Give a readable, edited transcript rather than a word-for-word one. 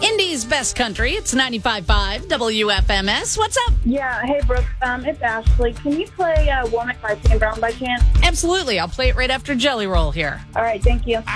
Indy's best country. It's 95.5 WFMS. What's up? Yeah, hey, Brooke. It's Ashley. Can you play Woman by Sam Brown by chance? Absolutely. I'll play it right after Jelly Roll here. All right, thank you.